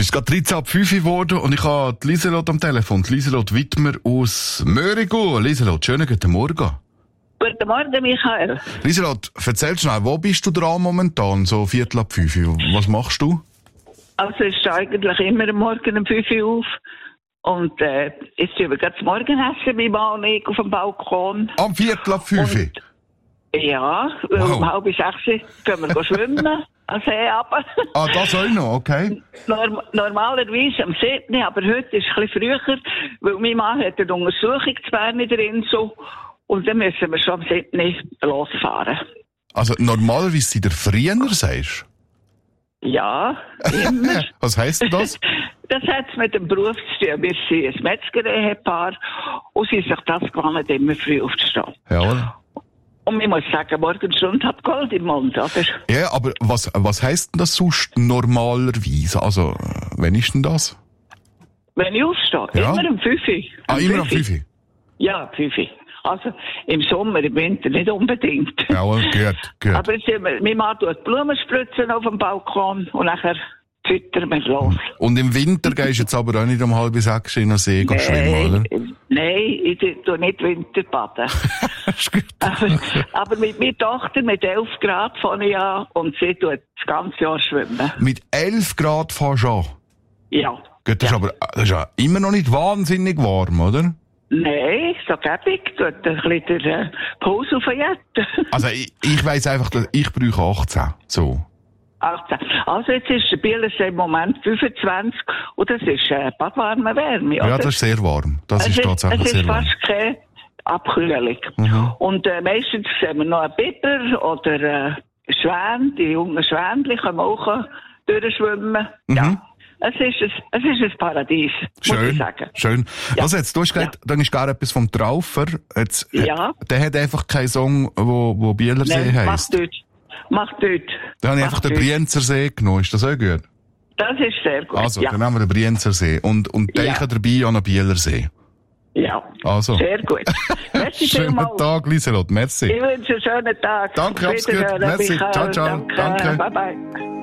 ist gerade 13 ab 5 geworden und ich habe die Lieselot am Telefon. Die Lieselot Wittmer aus Mörigu. Lieselot, schönen guten Morgen. Guten Morgen, Michael. Lieselot, erzähl schnell, wo bist du dran momentan, so 4 ab 5? Was machst du? Also ich stehe eigentlich immer am Morgen um 5 Uhr auf. Und jetzt tun wir gerade das Morgenessen, mein Mann und ich, auf dem Balkon. Am 4 ab 5? Und, ja, wow. Um 5:30 gehen wir schwimmen, am See runter. Ah, das auch noch, okay. Normalerweise am 7., aber heute ist es ein bisschen früher, weil mein Mann hat eine Untersuchung zu Bern in der Insel. Und dann müssen wir schon am 7. losfahren. Also normalerweise seid ihr früher, sagst du? Ja, immer. Was heisst das? Das hat es mit dem Beruf zu tun. Wir sind ein Metzger-Ehepaar und sie sich das gewohnt, immer früh aufzustehen. Ja. Und ich muss sagen, Morgenstunde hat Gold im Mund, oder? Ja, aber was heisst denn das sonst normalerweise? Also, wann ist denn das? Wenn ich aufstehe, ja. Immer um 5 Uhr. Ah, immer um 5 Uhr? Ja, 5 Uhr. Also im Sommer, im Winter nicht unbedingt. Ja, gut. Aber jetzt mein Mann tut Blumen spritzen auf dem Balkon und nachher füttern wir los. Und im Winter gehst du jetzt aber auch nicht um 5:30 in den See schwimmen, oder? Nein, ich tue nicht Winterbaden. aber mit meiner Tochter mit 11 Grad fange ich an und sie tut das ganze Jahr schwimmen. Mit 11 Grad fährst du an? Ja. Gut, das ist ja immer noch nicht wahnsinnig warm, oder? Nein, so gäbig. Tut ein bisschen der Puls aufjetten. Also ich weiss einfach, dass ich brauche 18. So. 18. Also jetzt ist der Bielersee im Moment 25 und das ist badwarme Wärme. Ja, das ist sehr warm. Das ist tatsächlich sehr warm. Es ist fast keine Abkühlung. Und meistens sehen wir noch einen Biber oder Schwäne, die jungen Schwänchen können auch durchschwimmen. Ja. Es ist ein Paradies, muss ich sagen. Schön. Ja. Was jetzt? Du hast gesagt, dann ist gar etwas vom Traufer. Jetzt, ja. Der hat einfach keinen Song, wo Bielersee heisst. Mach dort. Dann habe ich einfach den Brienzersee genommen. Ist das auch gut? Das ist sehr gut. Also, dann haben wir den Brienzersee und denken dabei an den Bielersee. Ja. Also. Sehr gut. Merci schönen Tag, Lieselot. Merci. Ich wünsche einen schönen Tag. Danke, hab's gut. Merci. Ciao. Danke. Bye.